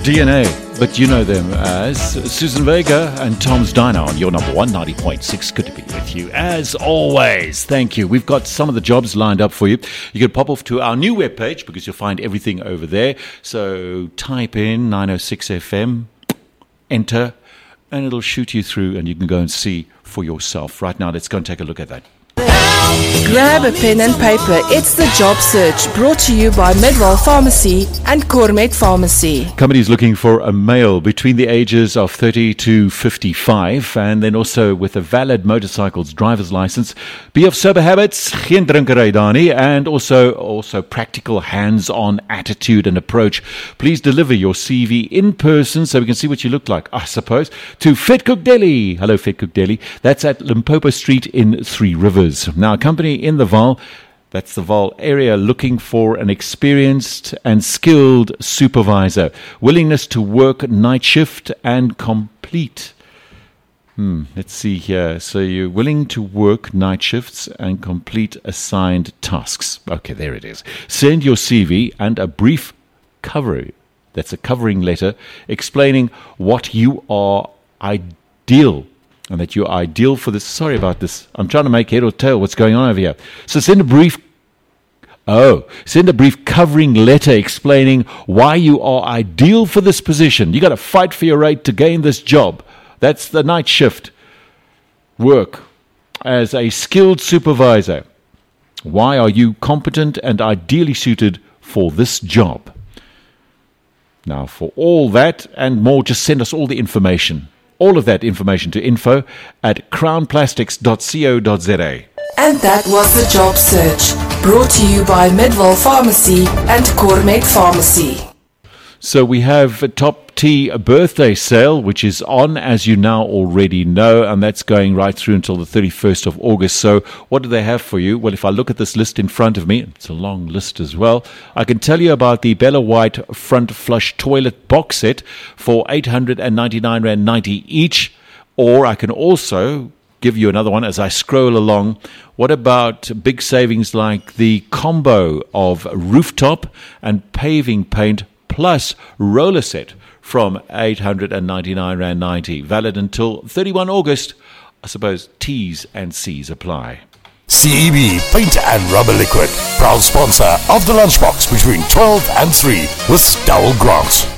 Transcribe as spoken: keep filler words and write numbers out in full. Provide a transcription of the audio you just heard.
D N A, but you know them as Susan Vega and Tom's Diner on your number one, ninety point six. Good to be with you, as always. Thank you. We've got some of the jobs lined up for you. You can pop off to our new webpage because you'll find everything over there. So type in nine oh six F M, enter, and it'll shoot you through and you can go and see for yourself. Right now, let's go and take a look at that. Grab a pen and paper. It's the Job Search, brought to you by Midwell Pharmacy and Cormet Pharmacy. Companies looking for a male between the ages of thirty to fifty-five, and then also with a valid motorcycle's driver's license. Be of sober habits, geen drinkery daar nie, and also also practical hands-on attitude and approach. Please deliver your C V in person so we can see what you look like, I suppose, to Fit Cook Deli. Hello, Fit Cook Deli. That's at Limpopo Street in Three Rivers. Now, a company in the Vaal, that's the Vaal area, looking for an experienced and skilled supervisor. Willingness to work night shift and complete. Hmm, let's see here. So you're willing to work night shifts and complete assigned tasks. Okay, there it is. Send your C V and a brief cover. That's a covering letter explaining what you are ideal and that you're ideal for this. Sorry about this. I'm trying to make head or tail what's going on over here. So send a brief, oh, send a brief covering letter explaining why you are ideal for this position. You got to fight for your right to gain this job. That's the night shift work as a skilled supervisor. Why are you competent and ideally suited for this job? Now, for all that and more, just send us all the information. All of that information to info at crown plastics dot co dot za. And that was the Job Search, brought to you by Midwell Pharmacy and Cormet Pharmacy. So we have a Top Tea birthday sale, which is on, as you now already know, and that's going right through until the thirty-first of August. So what do they have for you? Well, if I look at this list in front of me, it's a long list as well, I can tell you about the Bella White front flush toilet box set for eight hundred ninety-nine rand ninety each, or I can also give you another one as I scroll along. What about big savings like the combo of rooftop and paving paint plus roller set from eight hundred ninety-nine rand ninety, valid until thirty-first of August. I suppose T's and C's apply. C E B Paint and Rubber Liquid, proud sponsor of the Lunchbox between twelve and three with Dowell Grant.